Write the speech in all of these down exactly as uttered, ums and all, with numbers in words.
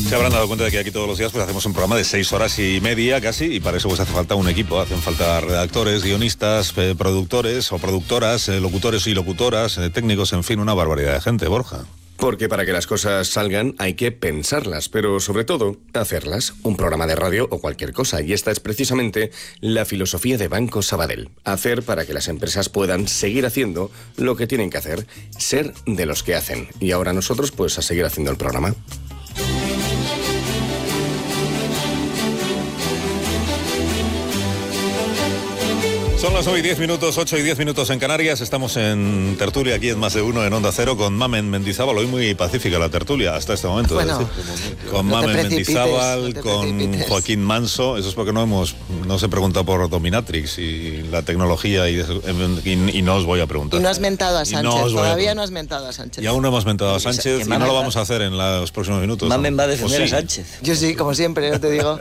Se habrán dado cuenta de que aquí todos los días pues hacemos un programa de seis horas y media casi, y para eso pues hace falta un equipo, hacen falta redactores, guionistas, eh, productores o productoras, eh, locutores y locutoras, eh, técnicos, en fin, una barbaridad de gente, Borja. Porque para que las cosas salgan hay que pensarlas, pero sobre todo, hacerlas. Un programa de radio o cualquier cosa. Y esta es precisamente la filosofía de Banco Sabadell. Hacer para que las empresas puedan seguir haciendo lo que tienen que hacer. Ser de los que hacen. Y ahora nosotros, pues, a seguir haciendo el programa. Son las nueve y diez minutos, ocho y diez minutos en Canarias. Estamos en tertulia aquí en Más de Uno en Onda Cero con Mamen Mendizábal. Hoy muy pacífica la tertulia hasta este momento. Bueno, con no Mamen Mendizábal, no con Joaquín Manso. Eso es porque no hemos no se pregunta por Dominatrix y la tecnología y, y, y no os voy a preguntar. Y no has mentado a Sánchez, no todavía no has mentado a Sánchez. Y aún no hemos mentado a Sánchez y no lo vamos a hacer en los próximos minutos. Mamen ¿no? va a defender sí? a Sánchez. Yo sí, como siempre, no te digo.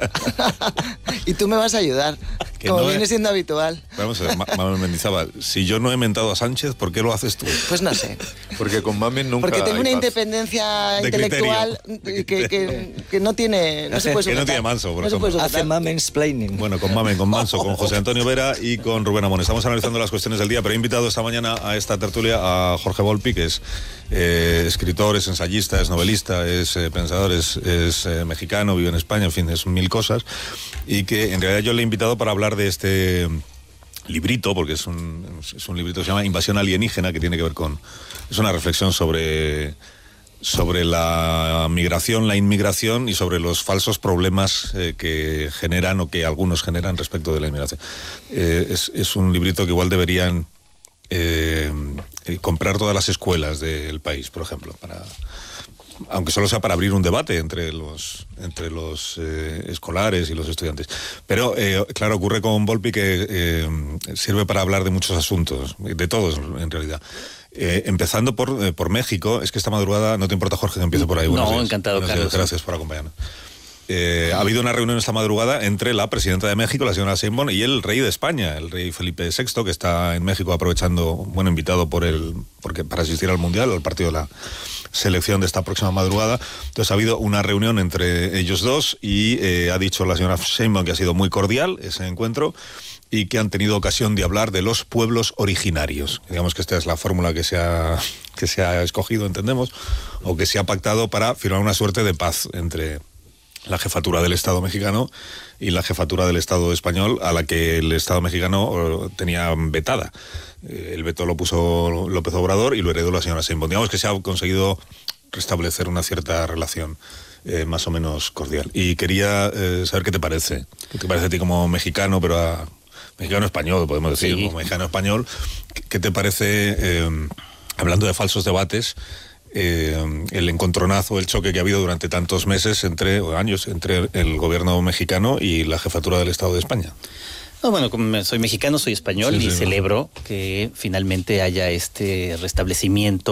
Y tú me vas a ayudar, que como no viene es... siendo habitual. Vamos a ver, Mamen Mendizábal, si yo no he mentado a Sánchez, ¿por qué lo haces tú? Pues no sé. Porque con Mamen nunca. Porque tengo una paz. independencia De intelectual que, que, que, que no tiene. No se puede que no sujetar. tiene Manso, por no se puede ejemplo. sujetar. Hace Mamensplaining. Bueno, con Mamen, con Manso, con José Antonio Vera y con Rubén Amón. Estamos analizando las cuestiones del día, pero he invitado esta mañana a esta tertulia a Jorge Volpi, que es eh, escritor, es ensayista, es novelista, es eh, pensador, es, es eh, mexicano, vive en España, en fin, es mil cosas. Y que en realidad yo le he invitado para hablar de este librito, porque es un, es un librito que se llama Invasión Alienígena, que tiene que ver con... Es una reflexión sobre... sobre la migración, la inmigración y sobre los falsos problemas eh, que generan o que algunos generan respecto de la inmigración. Eh, es, es un librito que igual deberían eh, comprar todas las escuelas del país, por ejemplo, para... aunque solo sea para abrir un debate entre los entre los eh, escolares y los estudiantes. Pero, eh, claro, ocurre con Volpi que eh, sirve para hablar de muchos asuntos, de todos en realidad. Eh, empezando por, eh, por México, es que esta madrugada, ¿no te importa, Jorge, que empiece por ahí? No, días. encantado, Buenos Carlos. días, gracias por acompañarnos. Eh, ha habido una reunión esta madrugada entre la presidenta de México, la señora Sheinbaum, y el rey de España, el rey Felipe sexto, que está en México aprovechando, bueno, invitado por el, porque para asistir al Mundial, al partido de la selección de esta próxima madrugada. Entonces ha habido una reunión entre ellos dos y eh, ha dicho la señora Sheinbaum que ha sido muy cordial ese encuentro y que han tenido ocasión de hablar de los pueblos originarios. Digamos que esta es la fórmula que se ha, que se ha escogido, entendemos, o que se ha pactado para firmar una suerte de paz entre la jefatura del Estado mexicano y la jefatura del Estado español, a la que el Estado mexicano tenía vetada. El veto lo puso López Obrador y lo heredó la señora Sheinbaum. Digamos que se ha conseguido restablecer una cierta relación eh, más o menos cordial. Y quería eh, saber qué te parece. ¿Qué te parece a ti como mexicano, pero a mexicano español, podemos decir, sí. como mexicano español? ¿Qué, qué te parece, eh, hablando de falsos debates, Eh, el encontronazo, el choque que ha habido durante tantos meses, entre o años, entre el gobierno mexicano y la jefatura del Estado de España? No, bueno, como soy mexicano, soy español Sí, y sí, celebro que finalmente haya este restablecimiento